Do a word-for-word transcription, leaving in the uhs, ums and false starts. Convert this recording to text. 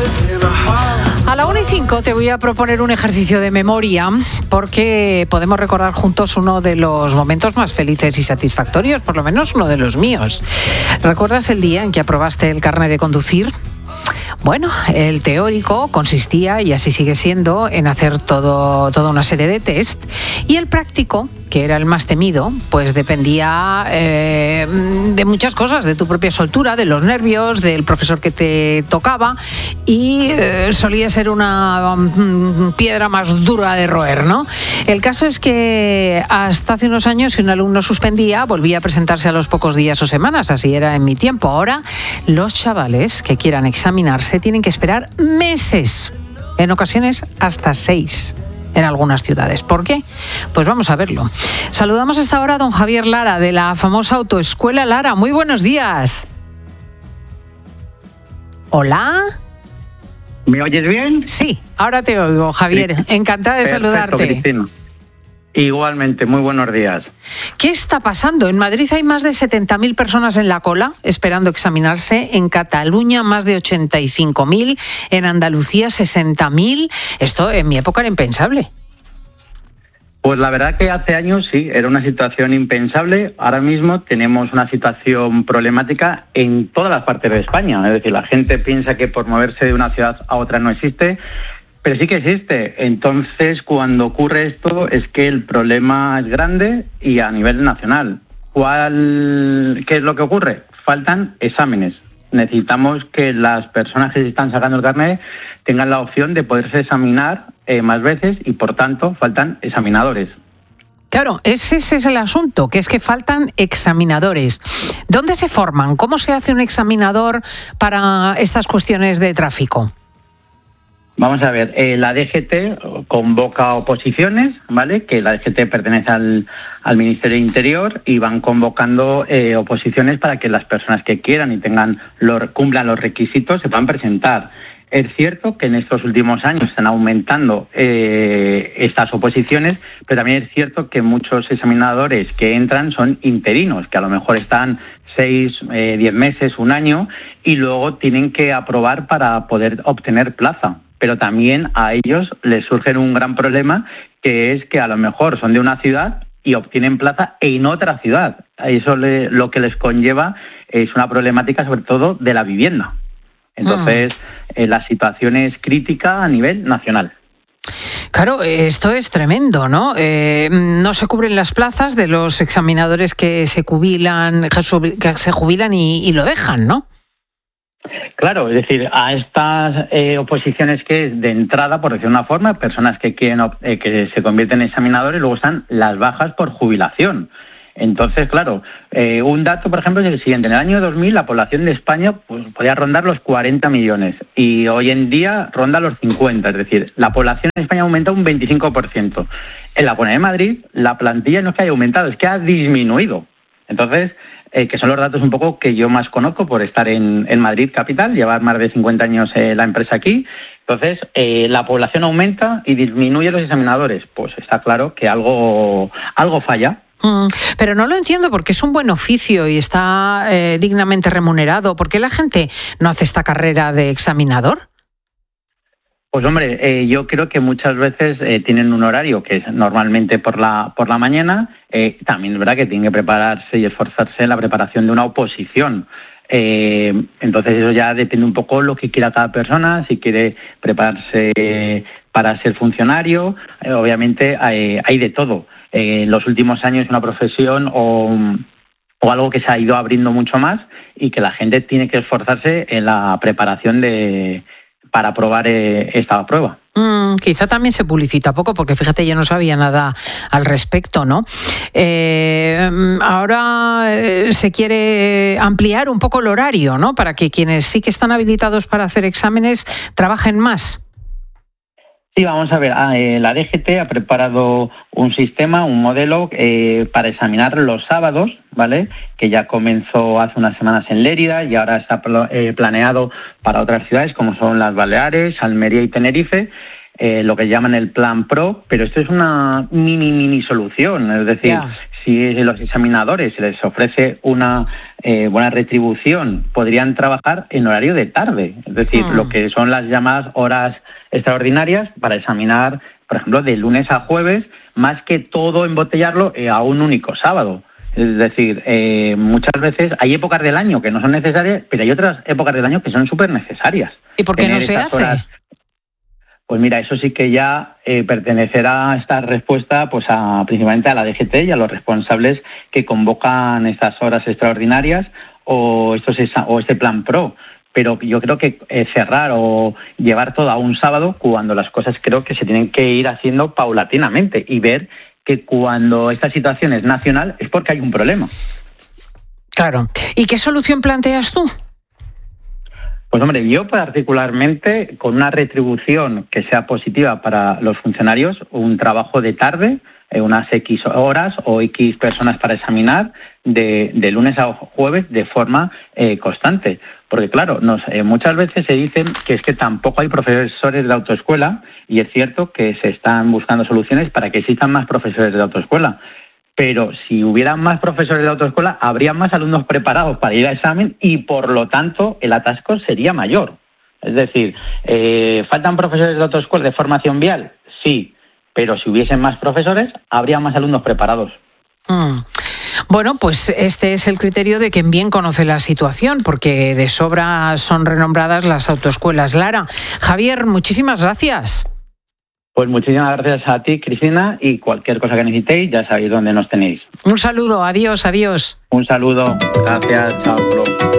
A la una y cinco te voy a proponer un ejercicio de memoria porque podemos recordar juntos uno de los momentos más felices y satisfactorios, por lo menos uno de los míos. ¿Recuerdas el día en que aprobaste el carnet de conducir? Bueno, el teórico consistía, y así sigue siendo, en hacer todo, toda una serie de test, y el práctico, que era el más temido, pues dependía eh, de muchas cosas, de tu propia soltura, de los nervios, del profesor que te tocaba, y eh, solía ser una um, piedra más dura de roer, ¿no? El caso es que hasta hace unos años, si un alumno suspendía, volvía a presentarse a los pocos días o semanas, así era en mi tiempo. Ahora, los chavales que quieran examinarse tienen que esperar meses, en ocasiones hasta seis. En algunas ciudades. ¿Por qué? Pues vamos a verlo. Saludamos hasta ahora a don Javier Lara, de la famosa autoescuela Lara. Muy buenos días. ¿Hola? ¿Me oyes bien? Sí, ahora te oigo, Javier. Sí. Encantada de Perfecto, saludarte. Cristina. Igualmente, muy buenos días. ¿Qué está pasando? En Madrid hay más de setenta mil personas en la cola esperando examinarse, en Cataluña más de ochenta y cinco mil, en Andalucía sesenta mil. Esto en mi época era impensable. Pues la verdad que hace años sí, era una situación impensable. Ahora mismo tenemos una situación problemática en todas las partes de España. Es decir, la gente piensa que por moverse de una ciudad a otra no existe, pero sí que existe. Entonces, cuando ocurre esto, es que el problema es grande y a nivel nacional. ¿Cuál, qué es lo que ocurre? Faltan exámenes. Necesitamos que las personas que se están sacando el carnet tengan la opción de poderse examinar eh, más veces y, por tanto, faltan examinadores. Claro, ese, ese es el asunto, que es que faltan examinadores. ¿Dónde se forman? ¿Cómo se hace un examinador para estas cuestiones de tráfico? Vamos a ver, eh, la D G T convoca oposiciones, ¿vale? Que la D G T pertenece al, al Ministerio de Interior y van convocando eh, oposiciones para que las personas que quieran y tengan los, cumplan los requisitos se puedan presentar. Es cierto que en estos últimos años están aumentando eh, estas oposiciones, pero también es cierto que muchos examinadores que entran son interinos, que a lo mejor están seis, eh, diez meses, un año, y luego tienen que aprobar para poder obtener plaza. Pero también a ellos les surge un gran problema, que es que a lo mejor son de una ciudad y obtienen plaza en otra ciudad. Eso le, lo que les conlleva es una problemática sobre todo de la vivienda. Entonces, mm. eh, la situación es crítica a nivel nacional. Claro, esto es tremendo, ¿no? Eh, no se cubren las plazas de los examinadores que se jubilan, que se jubilan y, y lo dejan, ¿no? Claro, es decir, a estas eh, oposiciones que es de entrada, por decir una forma, personas que quieren eh, que se convierten en examinadores, luego están las bajas por jubilación. Entonces, claro, eh, un dato, por ejemplo, es el siguiente. En el año dos mil la población de España pues, podía rondar los cuarenta millones y hoy en día ronda los cincuenta. Es decir, la población en España ha aumentado un veinticinco por ciento. En la Comunidad de Madrid la plantilla no es que haya aumentado, es que ha disminuido. Entonces, eh, que son los datos un poco que yo más conozco por estar en, en Madrid capital, llevar más de cincuenta años eh, la empresa aquí. Entonces, eh, la población aumenta y disminuye los examinadores. Pues está claro que algo, algo falla. Mm, pero no lo entiendo porque es un buen oficio y está eh, dignamente remunerado. ¿Por qué la gente no hace esta carrera de examinador? Pues hombre, eh, yo creo que muchas veces eh, tienen un horario que es normalmente por la por la mañana. Eh, también es verdad que tienen que prepararse y esforzarse en la preparación de una oposición. Eh, entonces eso ya depende un poco lo que quiera cada persona, si quiere prepararse para ser funcionario. Eh, obviamente hay, hay de todo. Eh, en los últimos años es una profesión o, o algo que se ha ido abriendo mucho más y que la gente tiene que esforzarse en la preparación de para aprobar eh, esta prueba. Mm, quizá también se publicita poco, porque fíjate, yo no sabía nada al respecto, ¿no? Eh, ahora eh, se quiere ampliar un poco el horario, ¿no? Para que quienes sí que están habilitados para hacer exámenes trabajen más. Sí, vamos a ver, la D G T ha preparado un sistema, un modelo eh, para examinar los sábados, ¿vale? Que ya comenzó hace unas semanas en Lérida y ahora está eh, planeado para otras ciudades como son las Baleares, Almería y Tenerife. eh, lo que llaman el Plan Pro, pero esto es una mini, mini solución. Es decir, yeah. si a los examinadores se les ofrece una eh, buena retribución, podrían trabajar en horario de tarde. Es decir, mm. lo que son las llamadas horas extraordinarias para examinar, por ejemplo, de lunes a jueves, más que todo embotellarlo eh, a un único sábado. Es decir, eh, muchas veces hay épocas del año que no son necesarias, pero hay otras épocas del año que son súper necesarias. ¿Y por qué no se hace? Horas, pues mira, eso sí que ya eh, pertenecerá a esta respuesta pues a, principalmente a la D G T y a los responsables que convocan estas horas extraordinarias o, estos, o este Plan Pro. Pero yo creo que eh, cerrar o llevar todo a un sábado, cuando las cosas creo que se tienen que ir haciendo paulatinamente y ver que cuando esta situación es nacional es porque hay un problema. Claro. ¿Y qué solución planteas tú? Pues hombre, yo particularmente con una retribución que sea positiva para los funcionarios, un trabajo de tarde, eh, unas X horas o X personas para examinar de, de lunes a jueves de forma eh, constante. Porque claro, nos, eh, muchas veces se dicen que es que tampoco hay profesores de autoescuela y es cierto que se están buscando soluciones para que existan más profesores de autoescuela. Pero si hubiera más profesores de autoescuela, habría más alumnos preparados para ir a examen y, por lo tanto, el atasco sería mayor. Es decir, eh, ¿faltan profesores de autoescuela de formación vial? Sí, pero si hubiesen más profesores, habría más alumnos preparados. Mm. Bueno, pues este es el criterio de quien bien conoce la situación, porque de sobra son renombradas las autoescuelas. Lara, Javier, muchísimas gracias. Pues muchísimas gracias a ti, Cristina, y cualquier cosa que necesitéis, ya sabéis dónde nos tenéis. Un saludo, adiós, adiós. Un saludo, gracias, chao.